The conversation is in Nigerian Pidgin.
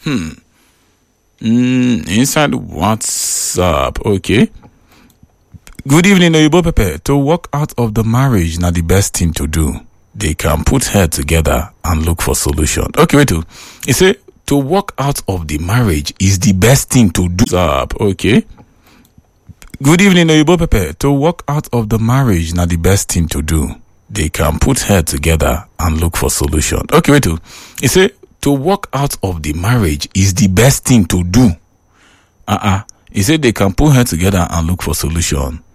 Inside WhatsApp. Okay. Good evening, Oyibo Pepe. To walk out of the marriage, not the best thing to do. They can put head together and look for solution. Okay, wait. He say to walk out of the marriage is the best thing to do. Okay. Good evening, Oyibo Pepe. To walk out of the marriage, not the best thing to do. They can put head together and look for solution. Okay, wait. He say to walk out of the marriage is the best thing to do. He said they can put head together and look for solution.